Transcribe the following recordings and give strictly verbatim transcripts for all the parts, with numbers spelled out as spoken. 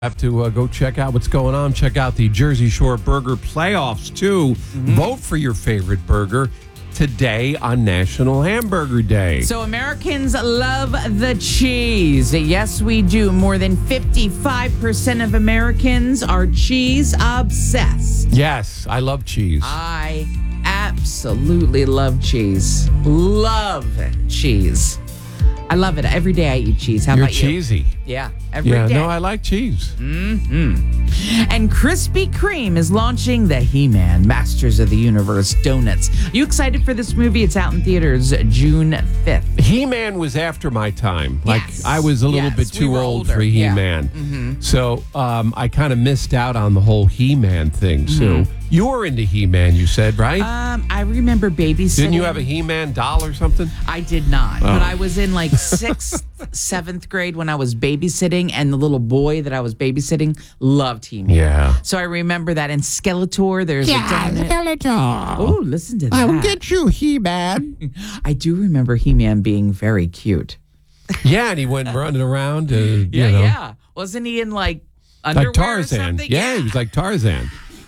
Have to uh, go check out what's going on. Check out the Jersey Shore Burger Playoffs, too. Mm-hmm. Vote for your favorite burger today on National Hamburger Day. So Americans love the cheese. Yes, we do. More than fifty-five percent of Americans are cheese obsessed. Yes, I love cheese. I absolutely love cheese. Love cheese. I love it. Every day I eat cheese. How You're about you? You're cheesy. Yeah, every yeah, day. no, I like cheese. Mm-hmm. And Krispy Kreme is launching the He-Man Masters of the Universe donuts. You excited for this movie? It's out in theaters June fifth. He-Man was after my time. Like, yes. I was a little yes. bit too we old older. for He-Man. Yeah. Mm-hmm. So um, I kind of missed out on the whole He-Man thing. Mm-hmm. So you were into He-Man, you said, right? Um, I remember babysitting. Didn't you have a He-Man doll or something? I did not. Oh. But I was in like sixth, seventh grade when I was babysitting, and the little boy that I was babysitting loved He-Man. Yeah. So I remember that. And Skeletor, there's yeah, a donut. Skeletor. Oh, listen to that. I will get you, He-Man. I do remember He-Man being very cute. Yeah, and he went running around. Uh, you Yeah, know, yeah. Wasn't he in like underwear like Tarzan. or something? Yeah, he was like Tarzan.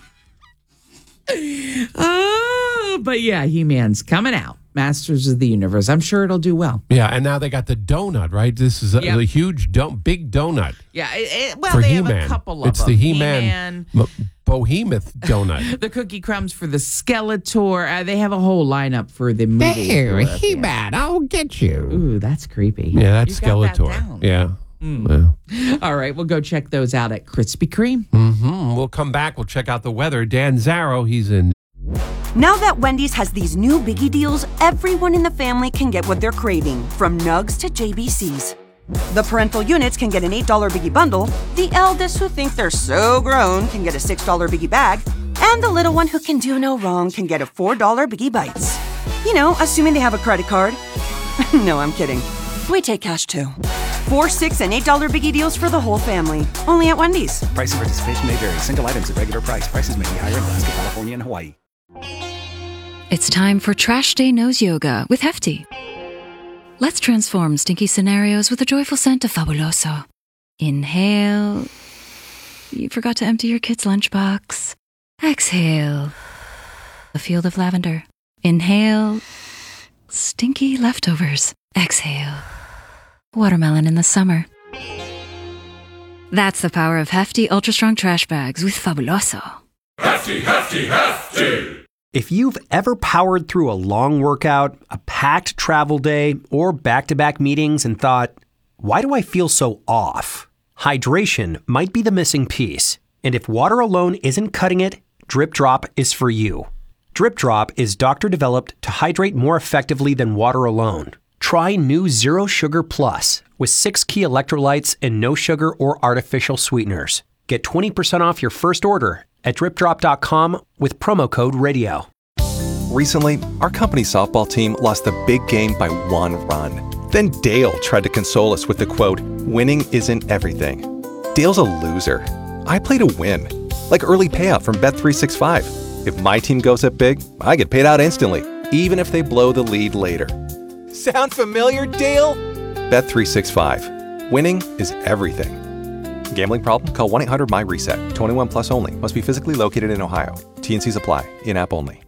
Oh, but yeah, He-Man's coming out. Masters of the Universe. I'm sure it'll do well. Yeah, and now they got the donut, right? This is a, Yep. a huge, don- big donut. Yeah, it, it, well, for they He-Man. have a couple of it's them. the He-Man, He-Man, M- Behemoth donut. the cookie crumbs for the Skeletor. Uh, they have a whole lineup for the movie. There, Uh, He-Man, I'll get you. Ooh, that's creepy. Yeah, that's You got that Skeletor. down. Yeah. Mm. yeah. All right, we'll go check those out at Krispy Kreme. Mm-hmm. We'll come back. We'll check out the weather. Dan Zarrow, he's in. Now that Wendy's has these new biggie deals, everyone in the family can get what they're craving, from nugs to J B Cs. The parental units can get an eight dollar biggie bundle, the eldest who think they're so grown can get a six dollar biggie bag, and the little one who can do no wrong can get a four dollar biggie bites. You know, assuming they have a credit card. No, I'm kidding. We take cash too. Four, six, and eight dollar biggie deals for the whole family. Only at Wendy's. Price and participation may vary. Single items at regular price. Prices may be higher in Alaska, California, and Hawaii. It's time for Trash Day Nose Yoga with Hefty. Let's transform stinky scenarios with a joyful scent of Fabuloso. Inhale. You forgot to empty your kid's lunchbox. Exhale. A field of lavender. Inhale. Stinky leftovers. Exhale. Watermelon in the summer. That's the power of Hefty Ultra Strong Trash Bags with Fabuloso. Hefty, hefty, hefty! If you've ever powered through a long workout, a packed travel day, or back-to-back meetings and thought, why do I feel so off? Hydration might be the missing piece. And if water alone isn't cutting it, Drip Drop is for you. Drip Drop is doctor-developed to hydrate more effectively than water alone. Try new Zero Sugar Plus with six key electrolytes and no sugar or artificial sweeteners. Get twenty percent off your first order at drip drop dot com with promo code radio. Recently, our company softball team lost the big game by one run. Then Dale tried to console us with the quote, "Winning isn't everything." Dale's a loser. I play to win, like early payout from Bet three sixty-five. If my team goes up big, I get paid out instantly, even if they blow the lead later. Sound familiar, Dale? Bet three sixty-five. Winning is everything. Gambling problem? Call one eight hundred M Y RESET. twenty-one plus only. Must be physically located in Ohio. T and C's apply. In-app only.